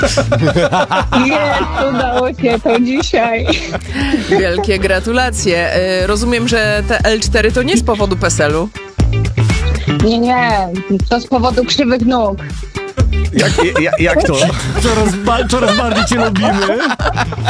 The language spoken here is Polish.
Jest, udało się to dzisiaj. Wielkie gratulacje. Rozumiem, że te L4 to nie z powodu PESEL-u. Nie, to z powodu krzywych nóg. Jak to? Coraz bardziej cię lubimy.